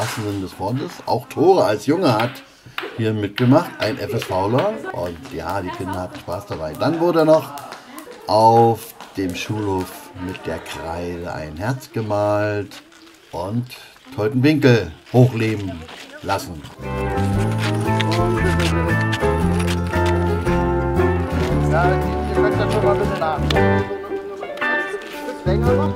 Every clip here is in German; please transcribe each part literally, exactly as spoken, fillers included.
Im Sinne des Wortes. Auch Tore als Junge hat hier mitgemacht, ein FSVler. Und ja, die Kinder hatten Spaß dabei. Dann wurde noch auf dem Schulhof mit der Kreide ein Herz gemalt und Teutenwinkel hochleben lassen. Ja, ihr könnt das schon mal ein bisschen nach. Bisschen länger noch.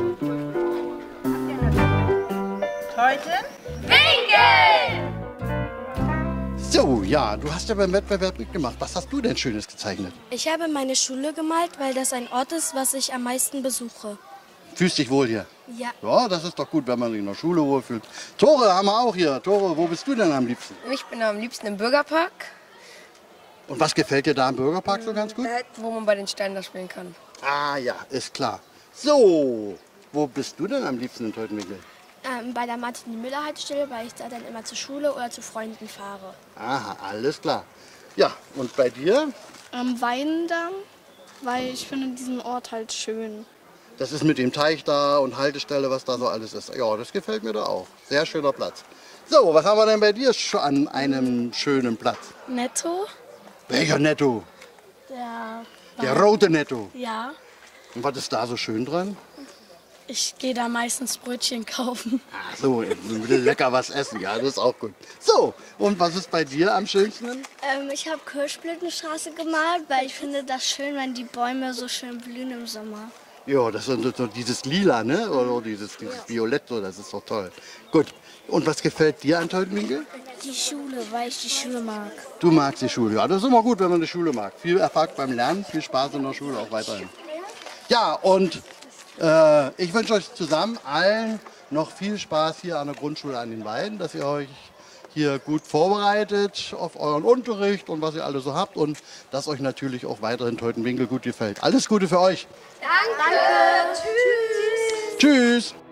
Winkel! So, ja, du hast ja beim Wettbewerb mitgemacht. Was hast du denn Schönes gezeichnet? Ich habe meine Schule gemalt, weil das ein Ort ist, was ich am meisten besuche. Fühlst dich wohl hier? Ja. Ja, das ist doch gut, wenn man sich in der Schule wohlfühlt. Tore haben wir auch hier. Tore, wo bist du denn am liebsten? Ich bin am liebsten im Bürgerpark, Und was gefällt dir da im Bürgerpark so ganz gut? wo man bei den Steinen da spielen kann. Ah ja, ist klar. So, wo bist du denn am liebsten in Teutenwinkel? Ähm, bei der Martin-Müller-Haltestelle, weil ich da dann immer zur Schule oder zu Freunden fahre. Aha, alles klar. Ja, und bei dir? Am Weindamm, weil ich finde diesen Ort halt schön. Das ist mit dem Teich da und Haltestelle, was da so alles ist. Ja, das gefällt mir da auch. Sehr schöner Platz. So, was haben wir denn bei dir schon an einem schönen Platz? Netto? Welcher Netto? Der, Der rote Netto. ja, Und was ist da so schön dran? ich gehe da meistens Brötchen kaufen. Ach so, lecker was essen, ja, das ist auch gut. So, und was ist bei dir am schönsten? Ähm, ich habe Kirschblütenstraße gemalt, weil ich finde das schön, wenn die Bäume so schön blühen im Sommer. Ja, das ist so dieses Lila, ne? Oder dieses, dieses Violett, so, das ist doch toll. Gut, und was gefällt dir an Teutenwinkel? Die Schule, weil ich die Schule mag. Du magst die Schule, ja, das ist immer gut, wenn man die Schule mag. Viel Erfolg beim Lernen, viel Spaß in der Schule auch weiterhin. Ja, und äh, ich wünsche euch zusammen allen noch viel Spaß hier an der Grundschule an den Weiden, dass ihr euch hier gut vorbereitet auf euren Unterricht und was ihr alle so habt und dass euch natürlich auch weiterhin Teutenwinkel gut gefällt. Alles Gute für euch. Danke! Tschüss! Tschüss!